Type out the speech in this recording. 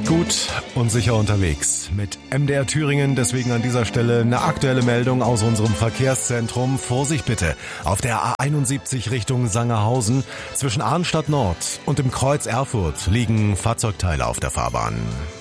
Gut und sicher unterwegs mit MDR Thüringen. Deswegen an dieser Stelle eine aktuelle Meldung aus unserem Verkehrszentrum. Vorsicht bitte auf der A71 Richtung Sangerhausen. Zwischen Arnstadt Nord und dem Kreuz Erfurt liegen Fahrzeugteile auf der Fahrbahn.